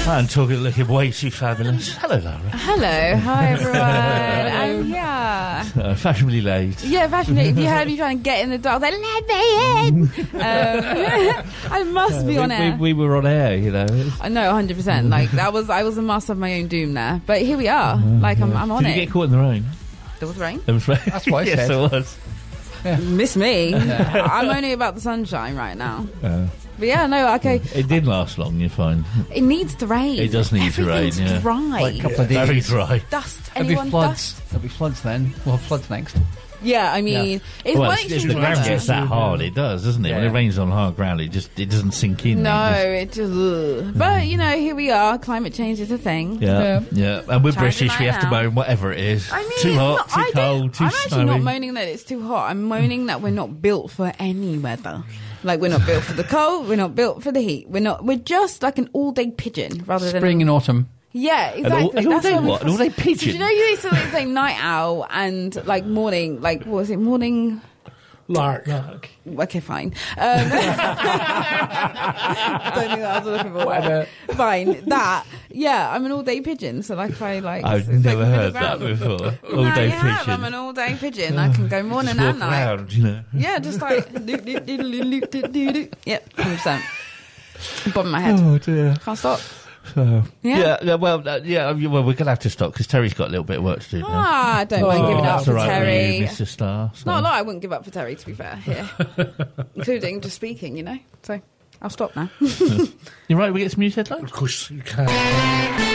I'm looking way too fabulous. Hello, Laura. Hello, hi everyone. Yeah. Fashionably late. Yeah, fashionably. If you heard me trying to get in the door, I was like, let me in. I must be on air. We were on air, you know. I know, 100%. Like I was a master of my own doom there. But here we are. Like I'm on Did it. you get caught in the rain? There was rain. There was rain. That's what I yes, said. it was. Yeah. Miss me. I'm only about the sunshine right now. But yeah, no, okay. It didn't last long, you find. It needs to rain. It does need to rain, Everything's yeah. dry. Like a couple of days. Very dry. Dust. There'll be Anyone floods. dust? There'll be floods then. We'll have floods next. Yeah, I mean, it's Well, one if extreme the to ground another. gets that hard, it does, doesn't it? Yeah. When it rains on hard ground, it doesn't sink in. No, it just. But you know, here we are. Climate change is a thing. Yeah. And we're Trying to British, we night have to out. moan whatever it is. I mean, too hot, not- too I don't- cold, too I'm snowy. actually not moaning that it's too hot. I'm moaning that we're not built for any weather. Like we're not built for the cold. We're not built for the heat. We're just like an all-day pigeon rather than Spring and autumn. Yeah, exactly. An all That's day what what? An all day pigeon? Did you know you used to say night owl and like morning? Like what was it? Morning. Lark. Okay, fine. Don't think that was looking for. Fine. That. Yeah, I'm an all-day pigeon. So like if I like. I've it's never like heard that before. All day pigeon. I'm an all-day pigeon. I can go morning Just and walk night. around, you know. Yeah, just like. Yep, 100%. Bottom of my head. Oh dear. Can't stop. So, Yeah. well, we're going to have to stop because Terry's got a little bit of work to do now. I don't mind giving it up That's for all right with Terry. you, Mr. Starr. So. Not a lot I wouldn't give up for Terry, to be fair, here. Including just speaking, you know? So, I'll stop now. You right, we get some news headlines? Of course you can.